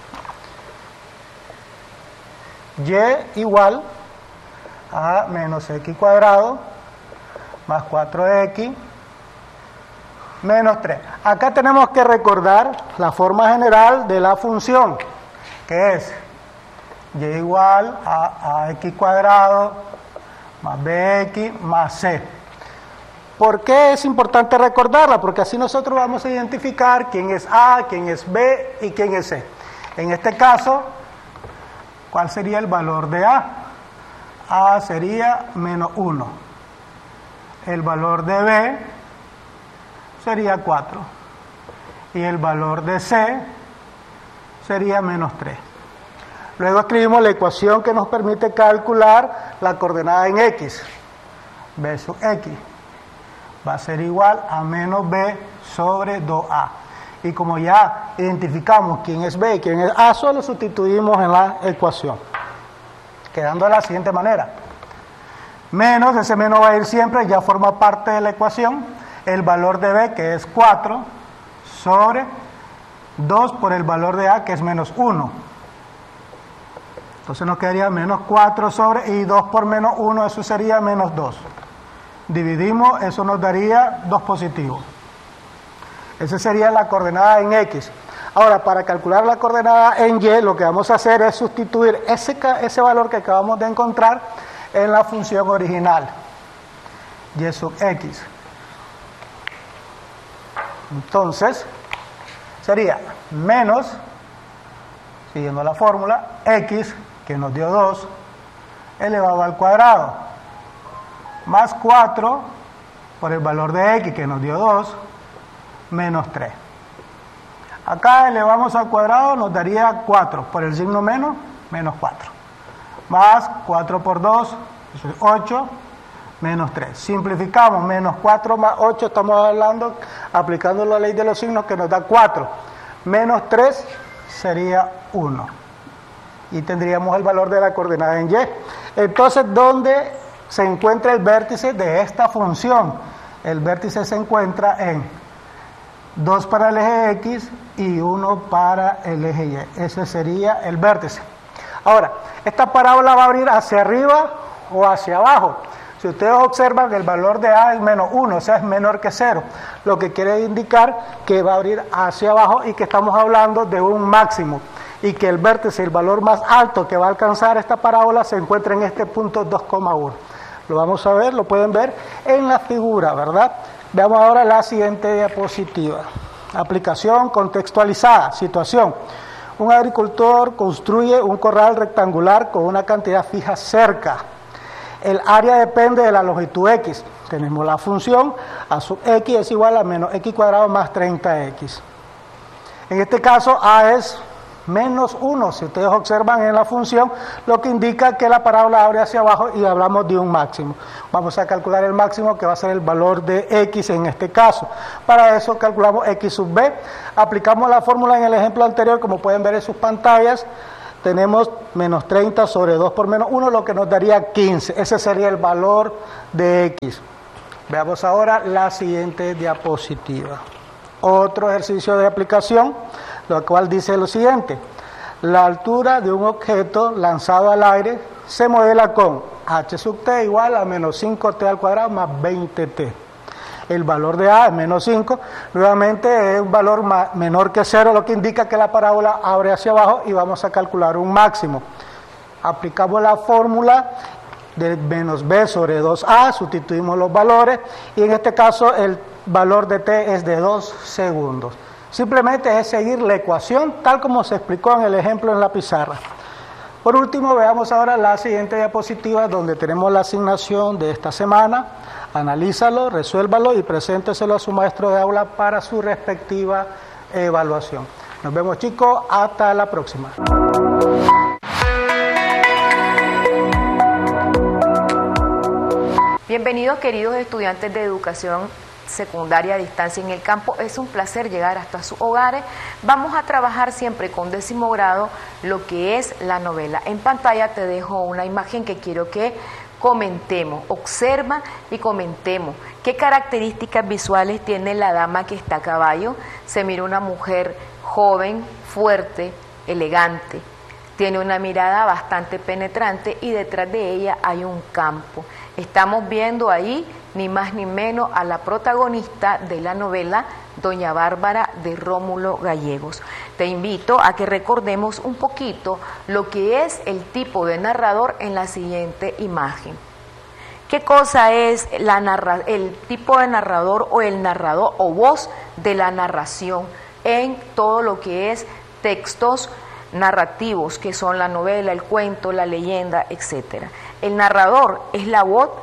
y igual a menos x cuadrado más 4x menos 3. Acá tenemos que recordar la forma general de la función, que es y igual a x cuadrado más bx más c. ¿Por qué es importante recordarla? Porque así nosotros vamos a identificar quién es a, quién es b y quién es c. En este caso, ¿cuál sería el valor de a? A sería menos 1. El valor de b sería 4. Y el valor de c sería menos 3. Luego escribimos la ecuación que nos permite calcular la coordenada en x. B sub x va a ser igual a menos b sobre 2a. Y como ya identificamos quién es b y quién es a, solo sustituimos en la ecuación, quedando de la siguiente manera. Menos, ese menos va a ir siempre, ya forma parte de la ecuación. El valor de b, que es 4, sobre 2 por el valor de a, que es menos 1. Entonces nos quedaría menos 4 sobre, y 2 por menos 1, eso sería menos 2. Dividimos, eso nos daría 2 positivo. Esa sería la coordenada en x. Ahora, para calcular la coordenada en y, lo que vamos a hacer es sustituir ese valor que acabamos de encontrar en la función original, y sub x. Entonces, sería menos, siguiendo la fórmula, x, que nos dio 2, elevado al cuadrado, más 4 por el valor de x, que nos dio 2, menos 3. Acá elevamos al cuadrado, nos daría 4, por el signo menos, menos 4. Más 4 por 2, eso es 8, menos 3. Simplificamos, menos 4 más 8, estamos hablando, aplicando la ley de los signos, que nos da 4. Menos 3 sería 1. Y tendríamos el valor de la coordenada en y. Entonces, ¿dónde se encuentra el vértice de esta función? El vértice se encuentra en 2 para el eje X y 1 para el eje Y. Ese sería el vértice. Ahora, esta parábola va a abrir hacia arriba o hacia abajo. Si ustedes observan, el valor de A es menos 1, o sea, es menor que 0, lo que quiere indicar que va a abrir hacia abajo y que estamos hablando de un máximo, y que el vértice, el valor más alto que va a alcanzar esta parábola, se encuentra en este punto 2,1. Lo vamos a ver, lo pueden ver en la figura, ¿verdad? Veamos ahora la siguiente diapositiva. Aplicación contextualizada, situación. Un agricultor construye un corral rectangular con una cantidad fija cerca. El área depende de la longitud X. Tenemos la función A sub X es igual a menos X cuadrado más 30X. En este caso A es menos 1, si ustedes observan en la función, lo que indica que la parábola abre hacia abajo y hablamos de un máximo. Vamos a calcular el máximo, que va a ser el valor de X en este caso. Para eso calculamos X sub B, aplicamos la fórmula en el ejemplo anterior, como pueden ver en sus pantallas, tenemos menos 30 sobre 2 por menos 1, lo que nos daría 15, ese sería el valor de X. Veamos ahora la siguiente diapositiva. Otro ejercicio de aplicación, lo cual dice lo siguiente: la altura de un objeto lanzado al aire se modela con h sub t igual a menos 5t al cuadrado más 20t. El valor de A es menos 5, nuevamente es un valor menor que 0, lo que indica que la parábola abre hacia abajo y vamos a calcular un máximo. Aplicamos la fórmula de menos b sobre 2a, sustituimos los valores y en este caso el valor de t es de 2 segundos. Simplemente es seguir la ecuación tal como se explicó en el ejemplo en la pizarra. Por último, veamos ahora la siguiente diapositiva donde tenemos la asignación de esta semana. Analízalo, resuélvalo y presénteselo a su maestro de aula para su respectiva evaluación. Nos vemos, chicos, hasta la próxima. Bienvenidos, queridos estudiantes de educación secundaria a distancia en el campo. Es un placer llegar hasta sus hogares. Vamos a trabajar siempre con 10º grado lo que es la novela. En pantalla te dejo una imagen que quiero que comentemos. Observa y comentemos qué características visuales tiene la dama que está a caballo. Se mira una mujer joven, fuerte, elegante. Tiene una mirada bastante penetrante y detrás de ella hay un campo. Estamos viendo ahí ni más ni menos a la protagonista de la novela, Doña Bárbara de Rómulo Gallegos. Te invito a que recordemos un poquito lo que es el tipo de narrador en la siguiente imagen. ¿Qué cosa es el tipo de narrador o el narrador o voz de la narración en todo lo que es textos narrativos, que son la novela, el cuento, la leyenda, etcétera? El narrador es la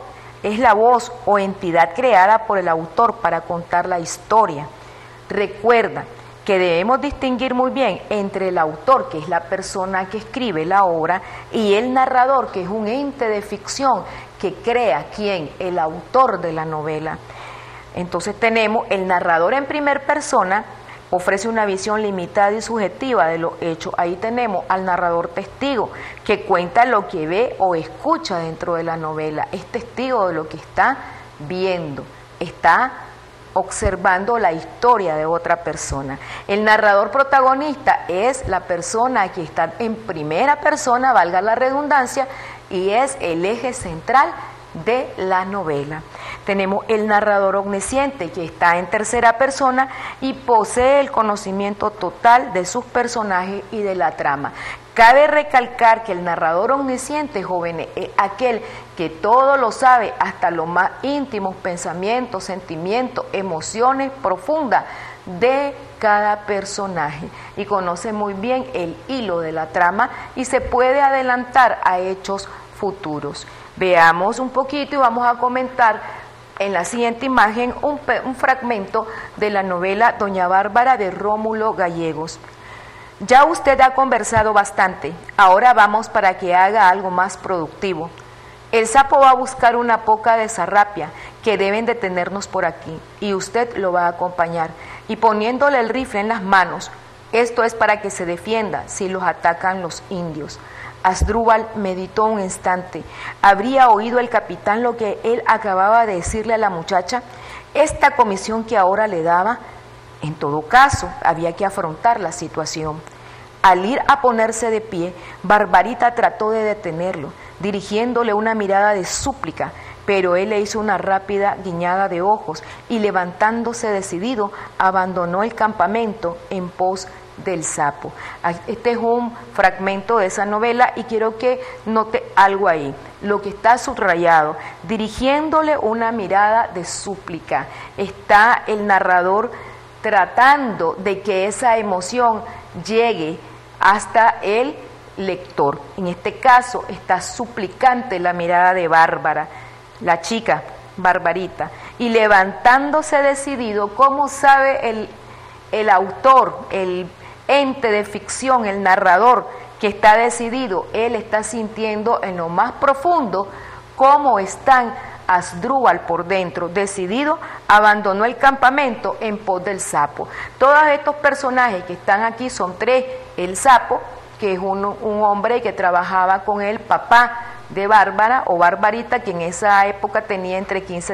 voz o entidad creada por el autor para contar la historia. Recuerda que debemos distinguir muy bien entre el autor, que es la persona que escribe la obra, y el narrador, que es un ente de ficción que crea ¿quién? El autor de la novela. Entonces tenemos el narrador en primera persona, ofrece una visión limitada y subjetiva de los hechos. Ahí tenemos al narrador testigo, que cuenta lo que ve o escucha dentro de la novela. Es testigo de lo que está viendo, está observando la historia de otra persona. El narrador protagonista es la persona que está en primera persona, valga la redundancia, y es el eje central de la novela. Tenemos el narrador omnisciente, que está en tercera persona y posee el conocimiento total de sus personajes y de la trama. Cabe recalcar que el narrador omnisciente, jóvenes, es aquel que todo lo sabe, hasta los más íntimos pensamientos, sentimientos, emociones profundas de cada personaje, y conoce muy bien el hilo de la trama y se puede adelantar a hechos futuros. Veamos un poquito y vamos a comentar en la siguiente imagen un fragmento de la novela Doña Bárbara de Rómulo Gallegos. Ya usted ha conversado bastante, ahora vamos para que haga algo más productivo. El sapo va a buscar una poca de zarrapia que deben detenernos por aquí y usted lo va a acompañar y poniéndole el rifle en las manos. Esto es para que se defienda si los atacan los indios. Asdrúbal meditó un instante. ¿Habría oído el capitán lo que él acababa de decirle a la muchacha? Esta comisión que ahora le daba, en todo caso, había que afrontar la situación. Al ir a ponerse de pie, Barbarita trató de detenerlo, dirigiéndole una mirada de súplica, pero él le hizo una rápida guiñada de ojos y levantándose decidido, abandonó el campamento en pos del sapo. Este es un fragmento de esa novela y quiero que note algo ahí, lo que está subrayado, dirigiéndole una mirada de súplica. Está el narrador tratando de que esa emoción llegue hasta el lector. En este caso está suplicante la mirada de Bárbara, la chica Barbarita, y levantándose decidido, como sabe el autor, el ente de ficción, el narrador, que está decidido, él está sintiendo en lo más profundo cómo están Asdrúbal por dentro, decidido, abandonó el campamento en pos del sapo. Todos estos personajes que están aquí son tres: el sapo, que es un hombre que trabajaba con el papá de Bárbara o Barbarita, que en esa época tenía entre 15